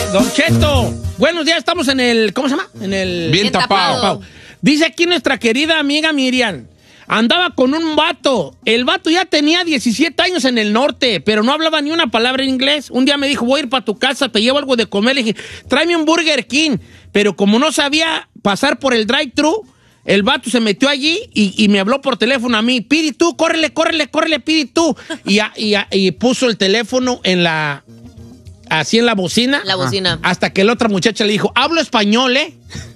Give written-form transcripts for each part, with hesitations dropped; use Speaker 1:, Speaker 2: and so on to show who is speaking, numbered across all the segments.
Speaker 1: Don Cheto, buenos días, estamos en el, ¿cómo se llama? En el...
Speaker 2: Bien tapado.
Speaker 1: Dice aquí nuestra querida amiga Miriam, andaba con un vato, el vato ya tenía 17 años en el norte, pero no hablaba ni una palabra en inglés. Un día me dijo, voy a ir para tu casa, te llevo algo de comer. Le dije, tráeme un Burger King, pero como no sabía pasar por el drive-thru, el vato se metió allí y me habló por teléfono a mí, Pidi tú, córrele, Pidi tú. Y puso el teléfono en la... Así en la bocina.
Speaker 3: La bocina.
Speaker 1: Hasta que la otra muchacha le dijo, hablo español, ¿eh?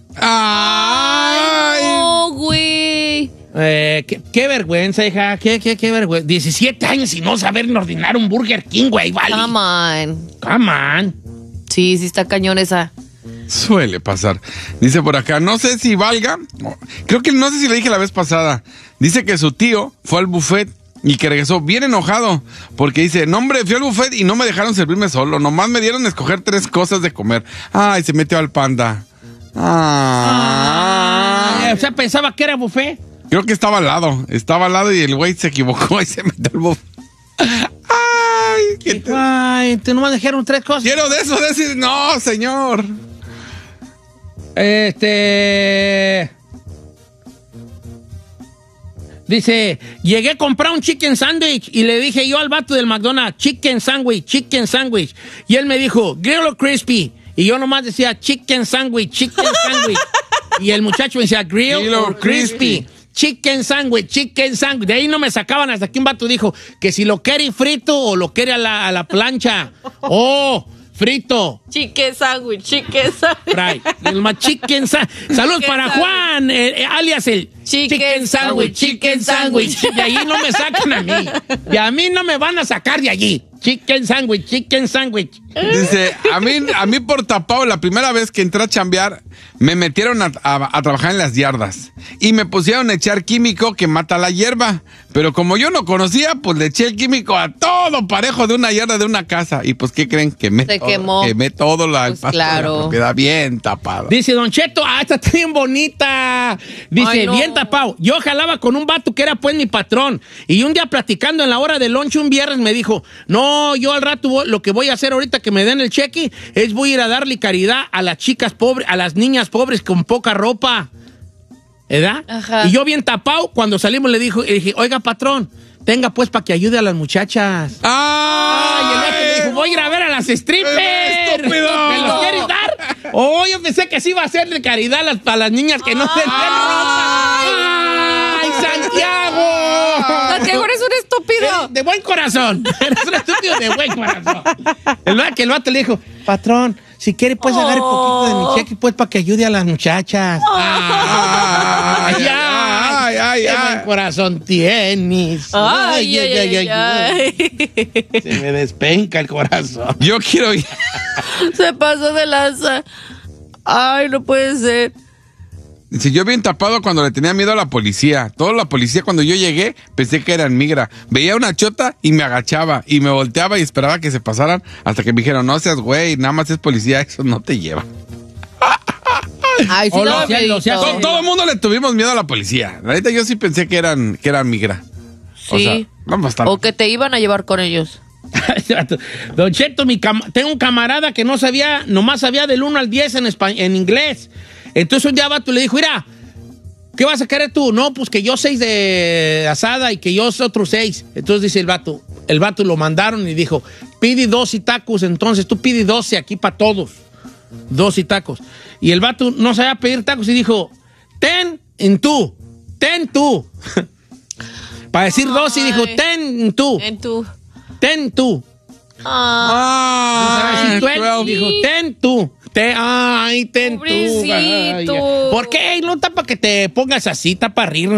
Speaker 2: ¡Ay!
Speaker 3: ¡Oh, güey!
Speaker 1: Qué vergüenza, hija. Qué vergüenza. 17 años y no saber ordenar un Burger King, güey, vale. Come on.
Speaker 3: Sí, está cañón esa.
Speaker 2: Suele pasar. Dice por acá, no sé si valga. Creo que no sé si le dije la vez pasada. Dice que su tío fue al buffet y que regresó bien enojado, porque dice, no hombre, fui al buffet y no me dejaron servirme solo, nomás me dieron a escoger 3 cosas de comer. Ay, se metió al Panda.
Speaker 1: O sea, pensaba que era buffet.
Speaker 2: Creo que estaba al lado y el güey se equivocó y se metió al buffet.
Speaker 1: Ay, te nomás dejaron 3 cosas.
Speaker 2: Quiero de eso, decir, no, señor.
Speaker 1: Dice, llegué a comprar un chicken sandwich y le dije yo al vato del McDonald's, chicken sandwich. Y él me dijo, grill o crispy. Y yo nomás decía, chicken sandwich. Y el muchacho me decía, grill o crispy. Chicken sandwich. De ahí no me sacaban hasta que un vato dijo que si lo quiere frito o lo quiere a la plancha. ¡Oh! Frito.
Speaker 3: Chicken sandwich.
Speaker 1: Right. Saludos para Juan, alias el chicken sandwich. De ahí no me sacan a mí. Y a mí no me van a sacar de allí. Chicken sandwich.
Speaker 2: Dice, a mí por tapado, la primera vez que entré a chambear, me metieron a trabajar en las yardas. Y me pusieron a echar químico que mata la hierba. Pero como yo no conocía, pues le eché el químico a todo parejo de una yarda de una casa. Y pues, ¿qué creen? Quemé todo la propiedad bien tapada.
Speaker 1: Dice, Don Cheto, esta está bien bonita. Dice, bien tapado. Yo jalaba con un vato que era pues mi patrón. Y un día platicando en la hora de lunch un viernes me dijo, no, yo al rato lo que voy a hacer ahorita que me den el cheque es voy a ir a darle caridad a las chicas pobres, a las niñas pobres con poca ropa. ¿Verdad?
Speaker 3: Ajá.
Speaker 1: Y yo bien tapado, cuando salimos le dije, oiga, patrón, tenga pues para que ayude a las muchachas.
Speaker 2: ¡Ay!
Speaker 1: Y el vato me dijo, voy a ir a ver a las strippers.
Speaker 2: ¡Estúpido!
Speaker 1: ¿Me los quieres dar? Oh, yo pensé que sí iba a ser de caridad a las niñas que no tenían ropa. ¡Ay, Santiago!
Speaker 3: Santiago, eres un estúpido.
Speaker 1: De buen corazón. Eres un estúpido de buen corazón. El vato le dijo, patrón, si quiere, pues agarre poquito de mi cheque, pues, para que ayude a las muchachas. ¡Ay, qué buen corazón tienes!
Speaker 3: ¡Ay!
Speaker 1: Se me despenca el corazón.
Speaker 2: Yo quiero ir.
Speaker 3: Se pasó de lanza. Ay, no puede ser.
Speaker 2: Si yo bien tapado cuando le tenía miedo a la policía. Toda la policía cuando yo llegué pensé que eran migra. Veía una chota y me agachaba y me volteaba y esperaba que se pasaran hasta que me dijeron, no seas güey, nada más es policía, eso no te lleva.
Speaker 3: Ay, sí,
Speaker 2: Todo el mundo le tuvimos miedo a la policía. La neta yo sí pensé que eran migra.
Speaker 3: Sí.
Speaker 2: O sea, vamos a estar.
Speaker 3: O que te iban a llevar con ellos.
Speaker 1: Don Cheto, tengo un camarada que no sabía, nomás sabía del 1 al 10 en inglés. Entonces un día vato le dijo, mira, ¿qué vas a querer tú? No, pues que yo 6 de asada y que yo otros 6. Entonces dice el vato lo mandaron y dijo, pide 12 tacos, entonces tú pide 12 aquí para todos. 12 tacos. Y el vato no sabía pedir tacos y dijo, ten tú. Para decir 12 y dijo, ten tú.
Speaker 3: Ay,
Speaker 1: Dijo, ten tú. Ten tú.
Speaker 3: Pobrecito.
Speaker 1: ¿Por qué? No está para que te pongas así, está para reírnos.